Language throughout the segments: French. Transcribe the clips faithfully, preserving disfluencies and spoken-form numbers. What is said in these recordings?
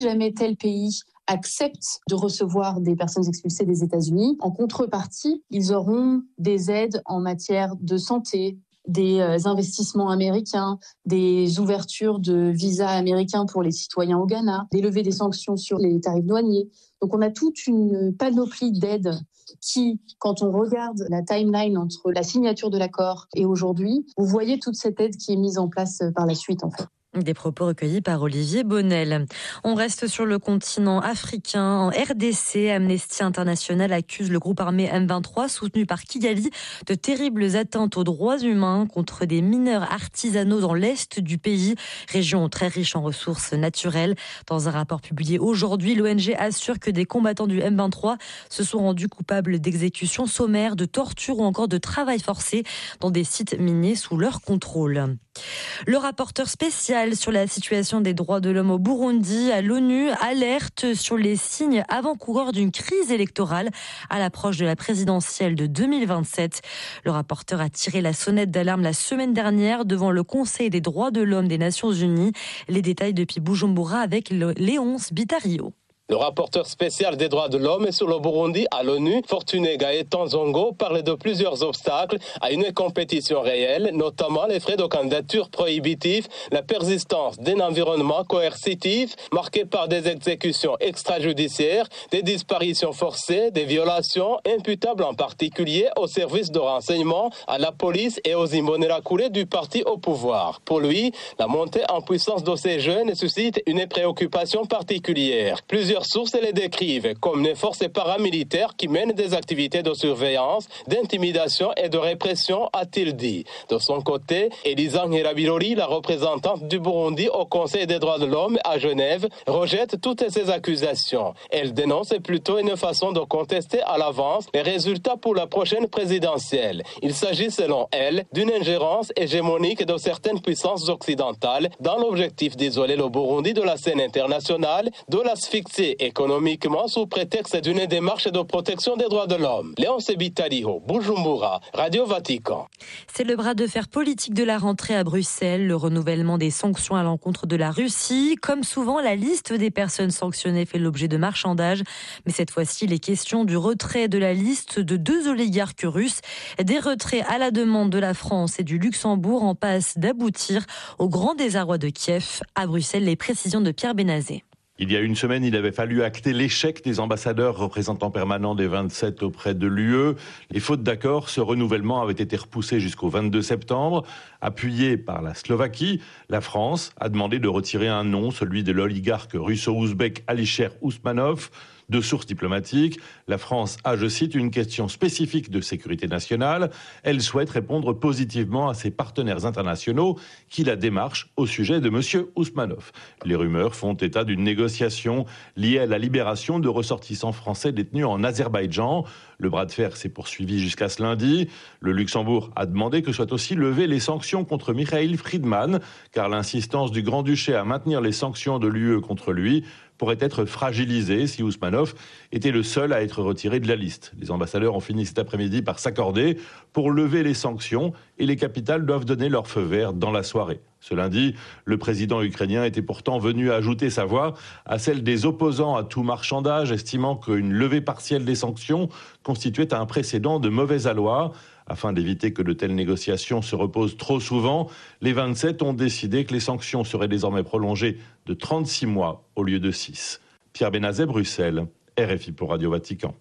jamais tel pays acceptent de recevoir des personnes expulsées des États-Unis. En contrepartie, ils auront des aides en matière de santé, des investissements américains, des ouvertures de visas américains pour les citoyens au Ghana, des levées des sanctions sur les tarifs douaniers. Donc on a toute une panoplie d'aides qui, quand on regarde la timeline entre la signature de l'accord et aujourd'hui, vous voyez toute cette aide qui est mise en place par la suite en fait. Des propos recueillis par Olivier Bonnel. On reste sur le continent africain. En R D C, Amnesty International accuse le groupe armé M vingt-trois, soutenu par Kigali, de terribles atteintes aux droits humains contre des mineurs artisanaux dans l'est du pays, région très riche en ressources naturelles. Dans un rapport publié aujourd'hui, l'O N G assure que des combattants du M vingt-trois se sont rendus coupables d'exécutions sommaires, de torture ou encore de travail forcé dans des sites miniers sous leur contrôle. Le rapporteur spécial sur la situation des droits de l'homme au Burundi à l'ONU alerte sur les signes avant-coureurs d'une crise électorale à l'approche de la présidentielle de deux mille vingt-sept. Le rapporteur a tiré la sonnette d'alarme la semaine dernière devant le Conseil des droits de l'homme des Nations Unies. Les détails depuis Bujumbura avec Léonce Bitario. Le rapporteur spécial des droits de l'homme sur le Burundi à l'ONU, Fortuné Gaëtan Zongo, parlait de plusieurs obstacles à une compétition réelle, notamment les frais de candidature prohibitifs, la persistance d'un environnement coercitif marqué par des exécutions extrajudiciaires, des disparitions forcées, des violations imputables en particulier aux services de renseignement, à la police et aux Imbonerakure du parti au pouvoir. Pour lui, la montée en puissance de ces jeunes suscite une préoccupation particulière. Plusieurs sources les décrivent comme des forces paramilitaires qui mènent des activités de surveillance, d'intimidation et de répression, a-t-il dit. De son côté, Elisa Nkerabilori, la représentante du Burundi au Conseil des droits de l'homme à Genève, rejette toutes ces accusations. Elle dénonce plutôt une façon de contester à l'avance les résultats pour la prochaine présidentielle. Il s'agit selon elle d'une ingérence hégémonique de certaines puissances occidentales dans l'objectif d'isoler le Burundi de la scène internationale, de l'asphyxier économiquement sous prétexte d'une démarche de protection des droits de l'homme. Léonce Bitario, Bujumbura, Radio Vatican. C'est le bras de fer politique de la rentrée à Bruxelles, le renouvellement des sanctions à l'encontre de la Russie. Comme souvent, la liste des personnes sanctionnées fait l'objet de marchandage. Mais cette fois-ci, il est question du retrait de la liste de deux oligarques russes. Des retraits à la demande de la France et du Luxembourg en passe d'aboutir au grand désarroi de Kiev. À Bruxelles, les précisions de Pierre Benazé. Il y a une semaine, il avait fallu acter l'échec des ambassadeurs représentants permanents des vingt-sept auprès de l'U E. Et faute d'accord, ce renouvellement avait été repoussé jusqu'au vingt-deux septembre. Appuyé par la Slovaquie, la France a demandé de retirer un nom, celui de l'oligarque russo-ouzbek Alisher Ousmanov. De sources diplomatiques, la France a, je cite, une question spécifique de sécurité nationale. Elle souhaite répondre positivement à ses partenaires internationaux qui la démarchent au sujet de M. Ousmanov. Les rumeurs font état d'une négociation liée à la libération de ressortissants français détenus en Azerbaïdjan. Le bras de fer s'est poursuivi jusqu'à ce lundi. Le Luxembourg a demandé que soient aussi levées les sanctions contre Mikhail Friedman, car l'insistance du Grand-Duché à maintenir les sanctions de l'U E contre lui pourrait être fragilisé si Ousmanov était le seul à être retiré de la liste. Les ambassadeurs ont fini cet après-midi par s'accorder pour lever les sanctions et les capitales doivent donner leur feu vert dans la soirée. Ce lundi, le président ukrainien était pourtant venu ajouter sa voix à celle des opposants à tout marchandage, estimant qu'une levée partielle des sanctions constituait un précédent de mauvais aloi. Afin d'éviter que de telles négociations se reposent trop souvent, les vingt-sept ont décidé que les sanctions seraient désormais prolongées de trente-six mois au lieu de six. Pierre Benazet, Bruxelles, R F I pour Radio Vatican.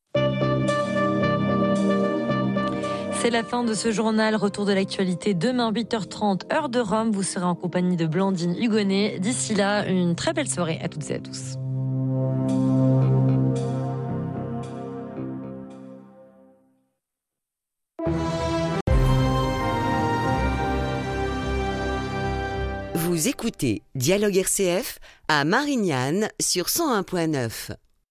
C'est la fin de ce journal. Retour de l'actualité demain huit heures trente, heure de Rome. Vous serez en compagnie de Blandine Hugonnet. D'ici là, une très belle soirée à toutes et à tous. Vous écoutez Dialogue R C F à Marignane sur cent un point neuf.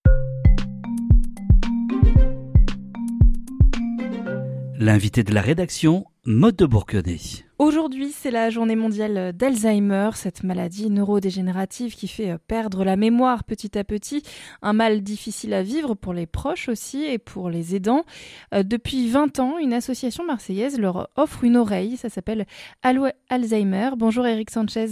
L'invité de la rédaction, Maude de Bourquenay. Aujourd'hui, c'est la journée mondiale d'Alzheimer, cette maladie neurodégénérative qui fait perdre la mémoire petit à petit, un mal difficile à vivre pour les proches aussi et pour les aidants. Depuis vingt ans, une association marseillaise leur offre une oreille, ça s'appelle Allo Alzheimer. Bonjour Eric Sanchez.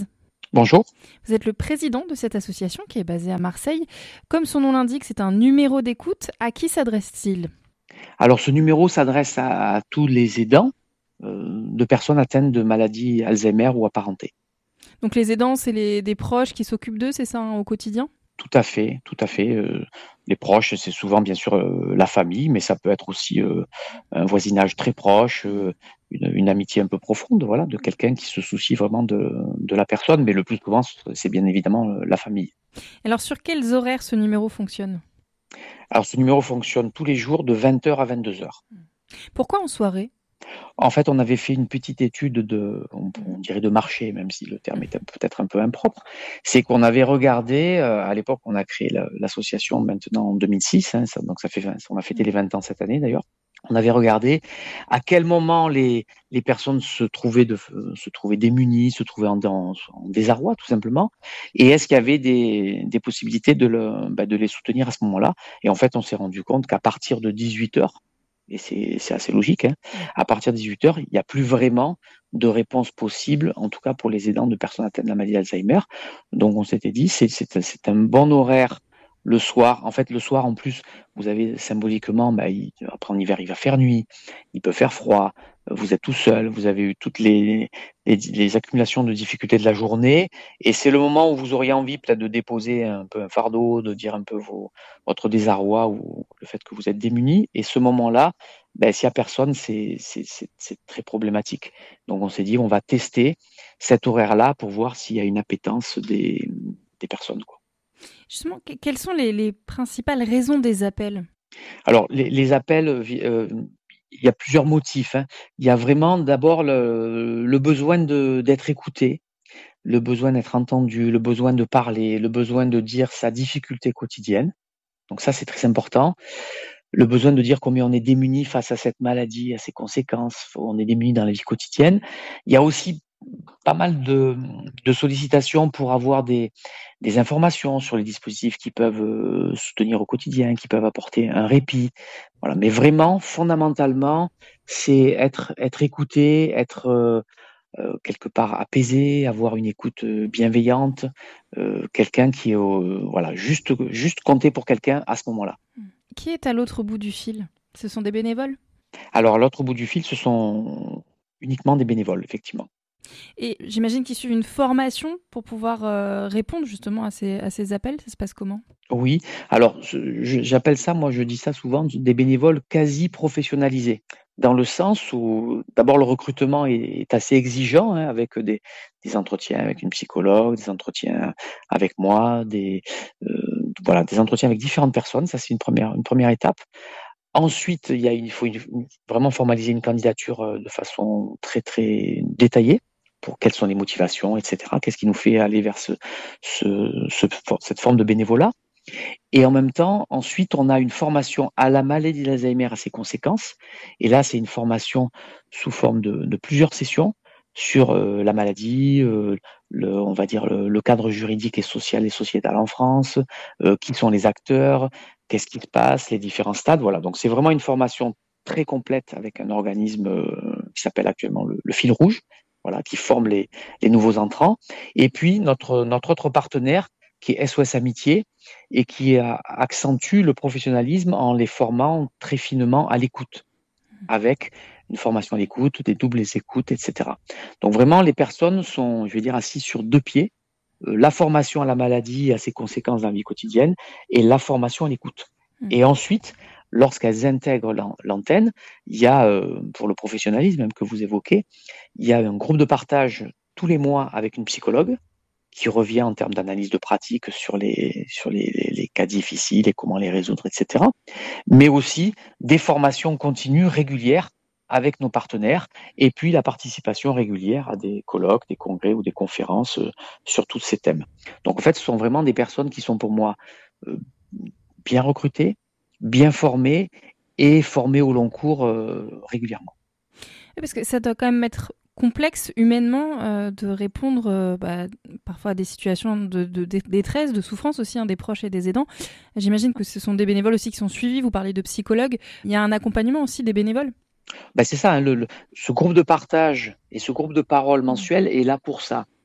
Bonjour. Vous êtes le président de cette association qui est basée à Marseille. Comme son nom l'indique, c'est un numéro d'écoute. À qui s'adresse-t-il ? Alors ce numéro s'adresse à, à tous les aidants euh, de personnes atteintes de maladies Alzheimer ou apparentées. Donc les aidants, c'est les, des proches qui s'occupent d'eux, c'est ça, hein, au quotidien ? Tout à fait, tout à fait. Euh, les proches, c'est souvent bien sûr euh, la famille, mais ça peut être aussi euh, un voisinage très proche, euh, une, une amitié un peu profonde, voilà, de quelqu'un qui se soucie vraiment de, de la personne, mais le plus souvent, c'est bien évidemment euh, la famille. Alors sur quels horaires ce numéro fonctionne ? Alors ce numéro fonctionne tous les jours de vingt heures à vingt-deux heures. Pourquoi en soirée ? En fait, on avait fait une petite étude de, on, on dirait de marché, même si le terme est peut-être un peu impropre. C'est qu'on avait regardé, euh, à l'époque, on a créé la, l'association maintenant en deux mille six, hein, ça, donc ça fait, on a fêté les vingt ans cette année d'ailleurs. On avait regardé à quel moment les, les personnes se trouvaient, de, se trouvaient démunies, se trouvaient en, en, en désarroi tout simplement, et est-ce qu'il y avait des, des possibilités de, le, bah, de les soutenir à ce moment-là. Et en fait, on s'est rendu compte qu'à partir de dix-huit heures, et c'est, c'est assez logique, hein, à partir de dix-huit heures, il n'y a plus vraiment de réponse possible, en tout cas pour les aidants de personnes atteintes de la maladie d'Alzheimer. Donc on s'était dit, c'est, c'est, c'est un bon horaire le soir. En fait, le soir, en plus, vous avez symboliquement, bah, il, après en hiver, il va faire nuit, il peut faire froid, vous êtes tout seul, vous avez eu toutes les, les, les accumulations de difficultés de la journée, et c'est le moment où vous auriez envie peut-être de déposer un peu un fardeau, de dire un peu vos, votre désarroi ou le fait que vous êtes démunis. Et ce moment-là, ben, s'il n'y a personne, c'est, c'est, c'est, c'est très problématique. Donc on s'est dit, on va tester cet horaire-là pour voir s'il y a une appétence des, des personnes, quoi. Justement, quelles sont les, les principales raisons des appels ? Alors, les, les appels, euh, il y a plusieurs motifs, hein. Il y a vraiment d'abord le, le besoin de, d'être écouté, le besoin d'être entendu, le besoin de parler, le besoin de dire sa difficulté quotidienne. Donc ça, c'est très important. Le besoin de dire combien on est démuni face à cette maladie, à ses conséquences, on est démuni dans la vie quotidienne. Il y a aussi pas mal de, de sollicitations pour avoir des, des informations sur les dispositifs qui peuvent euh, soutenir au quotidien, qui peuvent apporter un répit. Voilà. Mais vraiment, fondamentalement, c'est être, être écouté, être euh, euh, quelque part apaisé, avoir une écoute bienveillante, euh, quelqu'un qui est euh, voilà, juste, juste compter pour quelqu'un à ce moment-là. Qui est à l'autre bout du fil ? Ce sont des bénévoles ? Alors, à l'autre bout du fil, ce sont uniquement des bénévoles, effectivement. Et j'imagine qu'ils suivent une formation pour pouvoir euh, répondre justement à ces, à ces appels. Ça se passe comment ? Oui, alors je, j'appelle ça, moi je dis ça souvent, des bénévoles quasi professionnalisés, dans le sens où d'abord le recrutement est, est assez exigeant, hein, avec des, des entretiens avec une psychologue, des entretiens avec moi, des, euh, voilà, des entretiens avec différentes personnes. Ça, c'est une première, une première étape. Ensuite, il, y a une, il faut une, vraiment formaliser une candidature de façon très très détaillée, pour quelles sont les motivations, et cetera. Qu'est-ce qui nous fait aller vers ce, ce, ce, cette forme de bénévolat. Et en même temps, ensuite, on a une formation à la maladie d'Alzheimer, à ses conséquences. Et là, c'est une formation sous forme de, de plusieurs sessions sur euh, la maladie, euh, le, on va dire le, le cadre juridique et social et sociétal en France, euh, qui sont les acteurs, qu'est-ce qui se passe, les différents stades. Voilà. Donc, c'est vraiment une formation très complète avec un organisme euh, qui s'appelle actuellement le, le Fil Rouge. Voilà, qui forme les, les nouveaux entrants. Et puis, notre, notre autre partenaire, qui est S O S Amitié, et qui a, accentue le professionnalisme en les formant très finement à l'écoute, avec une formation à l'écoute, des doubles écoutes, et cetera. Donc vraiment, les personnes sont, je vais dire, assises sur deux pieds. Euh, la formation à la maladie, à ses conséquences dans la vie quotidienne, et la formation à l'écoute. Mmh. Et ensuite, lorsqu'elles intègrent l'antenne, il y a, euh, pour le professionnalisme même que vous évoquez, il y a un groupe de partage tous les mois avec une psychologue qui revient en termes d'analyse de pratique sur les, sur les, les, les cas difficiles et comment les résoudre, et cetera. Mais aussi des formations continues, régulières, avec nos partenaires, et puis la participation régulière à des colloques, des congrès ou des conférences euh, sur tous ces thèmes. Donc en fait, ce sont vraiment des personnes qui sont pour moi euh, bien recrutées, bien formés et formés au long cours euh, régulièrement. Parce que ça doit quand même être complexe humainement euh, de répondre euh, bah, parfois à des situations de, de, de détresse, de souffrance aussi, hein, des proches et des aidants. J'imagine que ce sont des bénévoles aussi qui sont suivis, vous parlez de psychologues. Il y a un accompagnement aussi des bénévoles ? Ben c'est ça, hein, le, le, ce groupe de partage et ce groupe de parole mensuel est là pour ça.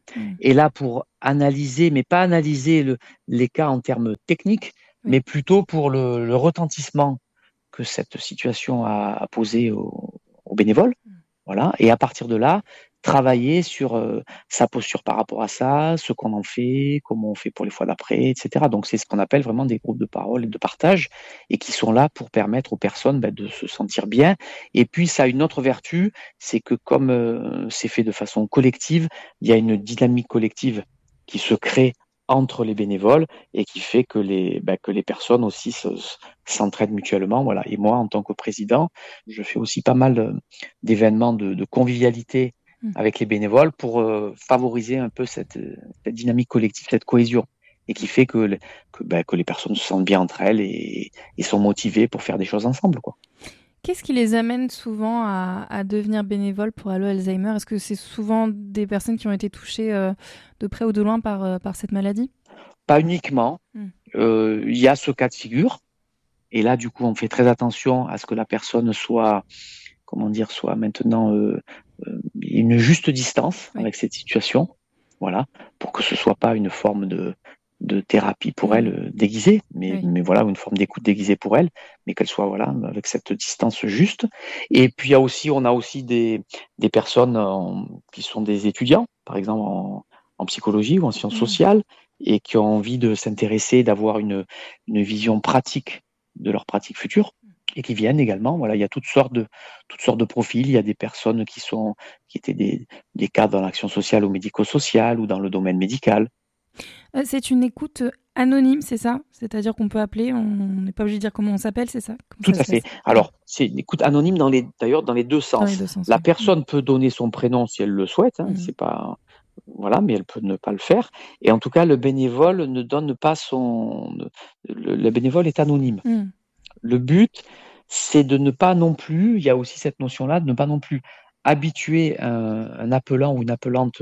Mmh. Et là, pour analyser, mais pas analyser le, les cas en termes techniques, oui. mais plutôt pour le, le retentissement que cette situation a, a posé aux, aux bénévoles. Mmh. Voilà. Et à partir de là, travailler sur euh, sa posture par rapport à ça, ce qu'on en fait, comment on fait pour les fois d'après, et cetera. Donc c'est ce qu'on appelle vraiment des groupes de parole et de partage, et qui sont là pour permettre aux personnes ben, de se sentir bien. Et puis ça a une autre vertu, c'est que comme euh, c'est fait de façon collective, il y a une dynamique collective qui se crée entre les bénévoles et qui fait que les ben, que les personnes aussi se, s'entraident mutuellement. Voilà. Et moi, en tant que président, je fais aussi pas mal d'événements de, de convivialité avec les bénévoles pour euh, favoriser un peu cette, cette dynamique collective, cette cohésion, et qui fait que, que, ben, que les personnes se sentent bien entre elles et, et sont motivées pour faire des choses ensemble, quoi. Qu'est-ce qui les amène souvent à, à devenir bénévoles pour Allo Alzheimer ? Est-ce que c'est souvent des personnes qui ont été touchées euh, de près ou de loin par, euh, par cette maladie ? Pas uniquement. Il mm. euh, y a ce cas de figure, et là, du coup, on fait très attention à ce que la personne soit... comment dire, soit maintenant euh, euh, une juste distance oui. avec cette situation, voilà, pour que ce soit pas une forme de, de thérapie pour oui. elle euh, déguisée, mais, oui. mais voilà, une forme d'écoute déguisée pour elle, mais qu'elle soit voilà avec cette distance juste. Et puis il y a aussi, on a aussi des des personnes en, qui sont des étudiants, par exemple en, en psychologie ou en sciences mmh. sociales, et qui ont envie de s'intéresser, d'avoir une une vision pratique de leur pratique future. Et qui viennent également. Voilà, il y a toutes sortes de toutes sortes de profils. Il y a des personnes qui sont qui étaient des des cadres dans l'action sociale ou médico-sociale ou dans le domaine médical. Euh, c'est une écoute anonyme, c'est ça ? C'est-à-dire qu'on peut appeler, on n'est pas obligé de dire comment on s'appelle, c'est ça ? Comment Tout ça à fait. Alors, c'est une écoute anonyme dans les d'ailleurs dans les deux sens. Dans les deux sens La oui. personne mmh. peut donner son prénom si elle le souhaite. Hein, mmh. C'est pas voilà, mais elle peut ne pas le faire. Et en tout cas, le bénévole ne donne pas son. Le, le bénévole est anonyme. Mmh. Le but, c'est de ne pas non plus, il y a aussi cette notion-là, de ne pas non plus habituer un, un appelant ou une appelante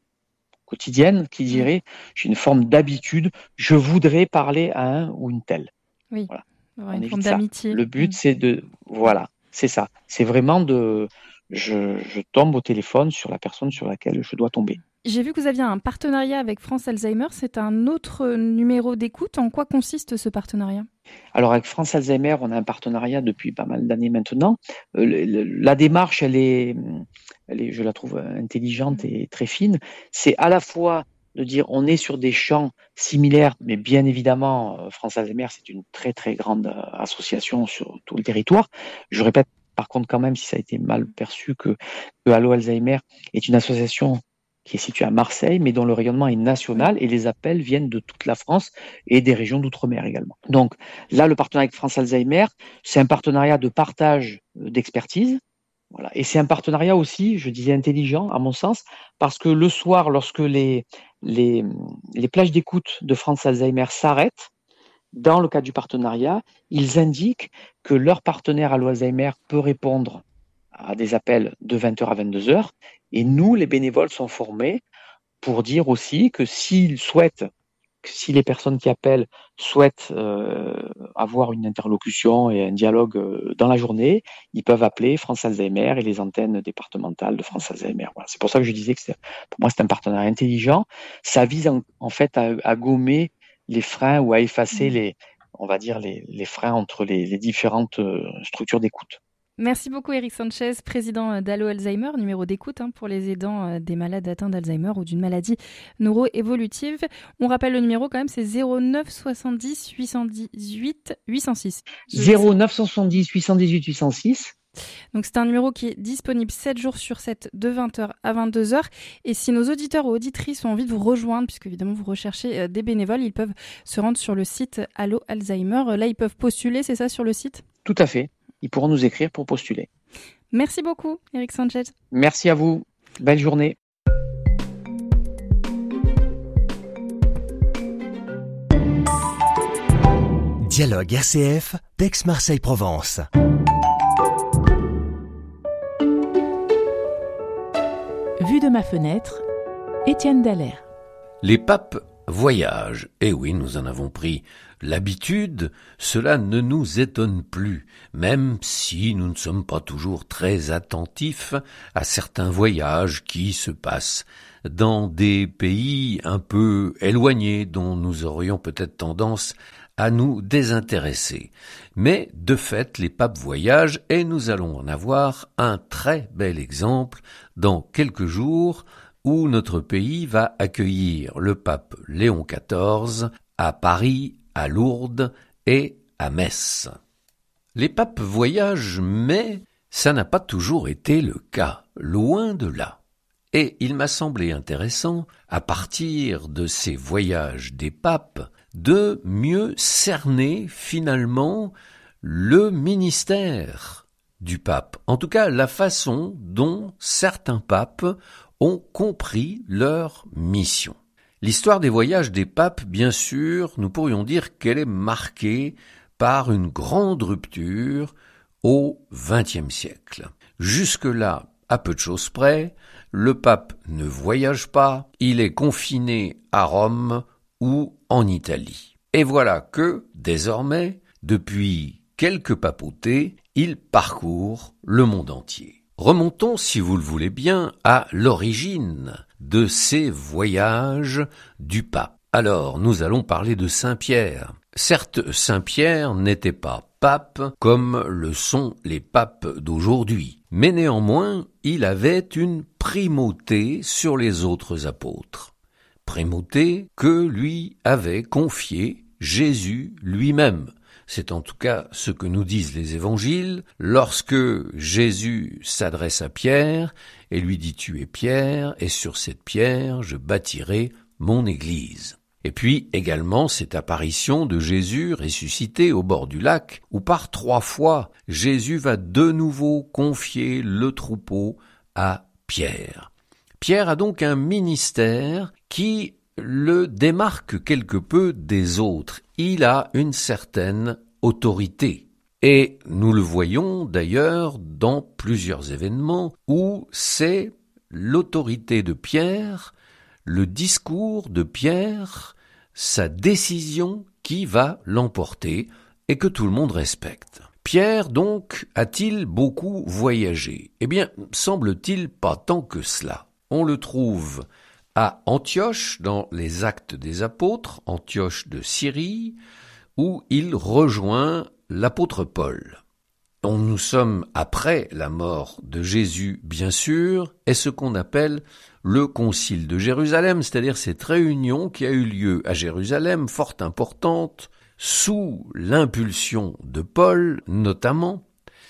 quotidienne qui dirait, j'ai une forme d'habitude, je voudrais parler à un ou une telle. Oui, voilà. On une forme d'amitié. Le but, mmh. c'est de, voilà, c'est ça. C'est vraiment de, je, je tombe au téléphone sur la personne sur laquelle je dois tomber. J'ai vu que vous aviez un partenariat avec France Alzheimer. C'est un autre numéro d'écoute. En quoi consiste ce partenariat ? Alors, avec France Alzheimer, on a un partenariat depuis pas mal d'années maintenant. Euh, le, le, la démarche, elle est, elle est, je la trouve intelligente et très fine. C'est à la fois de dire on est sur des champs similaires, mais bien évidemment, France Alzheimer, c'est une très très grande association sur tout le territoire. Je répète, par contre, quand même, si ça a été mal perçu, que, que Allo Alzheimer est une association qui est située à Marseille, mais dont le rayonnement est national et les appels viennent de toute la France et des régions d'outre-mer également. Donc là, le partenariat avec France Alzheimer, c'est un partenariat de partage d'expertise. Voilà. Et c'est un partenariat aussi, je disais, intelligent, à mon sens, parce que le soir, lorsque les, les, les plages d'écoute de France Alzheimer s'arrêtent, dans le cadre du partenariat, ils indiquent que leur partenaire Allo Alzheimer peut répondre à des appels de vingt heures à vingt-deux heures. Et nous, les bénévoles, sont formés pour dire aussi que s'ils souhaitent, que si les personnes qui appellent souhaitent euh, avoir une interlocution et un dialogue euh, dans la journée, ils peuvent appeler France Alzheimer et les antennes départementales de France Alzheimer. Voilà. C'est pour ça que je disais que c'est, pour moi, c'est un partenariat intelligent. Ça vise en, en fait à, à gommer les freins ou à effacer mmh. les, on va dire, les, les freins entre les, les différentes euh, structures d'écoute. Merci beaucoup Eric Sanchez, président d'Allo Alzheimer, numéro d'écoute hein, pour les aidants des malades atteints d'Alzheimer ou d'une maladie neuroévolutive. On rappelle le numéro quand même, c'est zéro neuf soixante-dix huit cent dix-huit huit cent six. zéro neuf soixante-dix huit cent dix-huit huit cent six. Donc c'est un numéro qui est disponible sept jours sur sept de vingt heures à vingt-deux heures. Et si nos auditeurs ou auditrices ont envie de vous rejoindre, puisque évidemment vous recherchez des bénévoles, ils peuvent se rendre sur le site Allo Alzheimer. Là, ils peuvent postuler, c'est ça, sur le site ? Tout à fait. Ils pourront nous écrire pour postuler. Merci beaucoup, Eric Sanchez. Merci à vous. Belle journée. Dialogue R C F, d'Aix-Marseille-Provence. Vue de ma fenêtre, Étienne Dallaire. Les papes voyage. Et oui, nous en avons pris l'habitude, cela ne nous étonne plus, même si nous ne sommes pas toujours très attentifs à certains voyages qui se passent dans des pays un peu éloignés dont nous aurions peut-être tendance à nous désintéresser. Mais de fait, les papes voyagent et nous allons en avoir un très bel exemple dans quelques jours où notre pays va accueillir le pape Léon quatorze à Paris, à Lourdes et à Metz. Les papes voyagent, mais ça n'a pas toujours été le cas, loin de là. Et il m'a semblé intéressant, à partir de ces voyages des papes, de mieux cerner finalement le ministère du pape. En tout cas, la façon dont certains papes ont compris leur mission. L'histoire des voyages des papes, bien sûr, nous pourrions dire qu'elle est marquée par une grande rupture au vingtième siècle. Jusque-là, à peu de choses près, le pape ne voyage pas, il est confiné à Rome ou en Italie. Et voilà que, désormais, depuis quelques papautés, il parcourt le monde entier. Remontons, si vous le voulez bien, à l'origine de ces voyages du pape. Alors, nous allons parler de Saint-Pierre. Certes, Saint-Pierre n'était pas pape comme le sont les papes d'aujourd'hui, mais néanmoins, il avait une primauté sur les autres apôtres. Primauté que lui avait confiée Jésus lui-même. C'est en tout cas ce que nous disent les évangiles, lorsque Jésus s'adresse à Pierre et lui dit « Tu es Pierre, et sur cette pierre je bâtirai mon église ». Et puis également cette apparition de Jésus ressuscité au bord du lac, où par trois fois Jésus va de nouveau confier le troupeau à Pierre. Pierre a donc un ministère qui le démarque quelque peu des autres. Il a une certaine autorité. Et nous le voyons d'ailleurs dans plusieurs événements où c'est l'autorité de Pierre, le discours de Pierre, sa décision qui va l'emporter et que tout le monde respecte. Pierre, donc, a-t-il beaucoup voyagé? Eh bien, semble-t-il pas tant que cela. On le trouve à Antioche, dans les Actes des Apôtres, Antioche de Syrie, où il rejoint l'apôtre Paul. On, nous sommes après la mort de Jésus, bien sûr, et ce qu'on appelle le Concile de Jérusalem, c'est-à-dire cette réunion qui a eu lieu à Jérusalem, fort importante, sous l'impulsion de Paul notamment,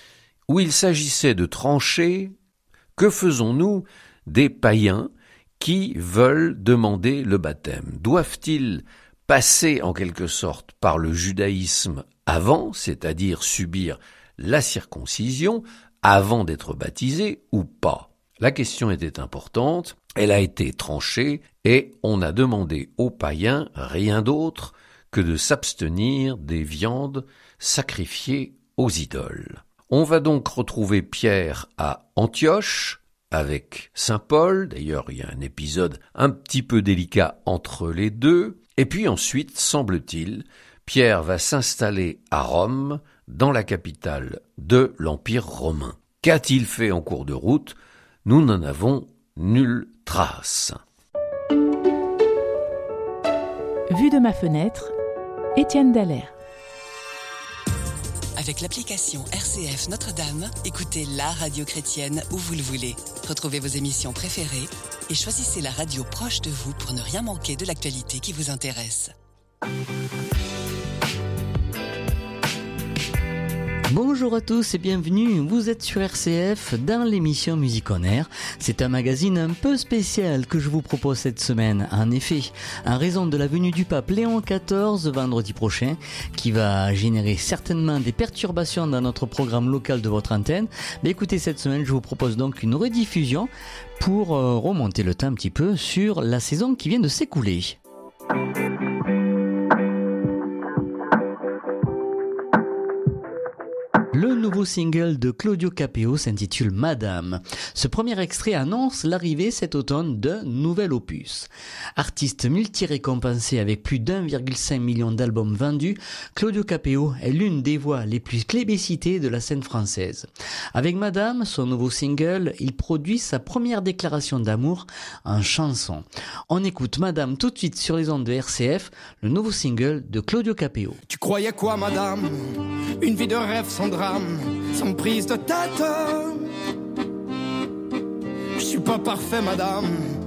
où il s'agissait de trancher que faisons-nous des païens qui veulent demander le baptême. Doivent-ils passer en quelque sorte par le judaïsme avant, c'est-à-dire subir la circoncision avant d'être baptisés ou pas? La question était importante, elle a été tranchée et on a demandé aux païens rien d'autre que de s'abstenir des viandes sacrifiées aux idoles. On va donc retrouver Pierre à Antioche avec saint Paul, d'ailleurs il y a un épisode un petit peu délicat entre les deux, et puis ensuite, semble-t-il, Pierre va s'installer à Rome, dans la capitale de l'Empire romain. Qu'a-t-il fait en cours de route? Nous n'en avons nulle trace. Vue de ma fenêtre, Étienne Dallaire. Avec l'application R C F Notre-Dame, écoutez la radio chrétienne où vous le voulez. Retrouvez vos émissions préférées et choisissez la radio proche de vous pour ne rien manquer de l'actualité qui vous intéresse. Bonjour à tous et bienvenue, vous êtes sur R C F dans l'émission Musique en Air. C'est un magazine un peu spécial que je vous propose cette semaine. En effet, en raison de la venue du pape Léon quatorze vendredi prochain, qui va générer certainement des perturbations dans notre programme local de votre antenne, mais écoutez, cette semaine je vous propose donc une rediffusion pour remonter le temps un petit peu sur la saison qui vient de s'écouler. Le nouveau single de Claudio Capéo s'intitule Madame. Ce premier extrait annonce l'arrivée cet automne d'un nouvel opus. Artiste multi-récompensé avec plus d'un virgule cinq million d'albums vendus, Claudio Capéo est l'une des voix les plus plébiscitées de la scène française. Avec Madame, son nouveau single, il produit sa première déclaration d'amour en chanson. On écoute Madame tout de suite sur les ondes de R C F, le nouveau single de Claudio Capéo. Tu croyais quoi, madame? Une vie de rêve sans drame, sans prise de tête. Je suis pas parfait, madame,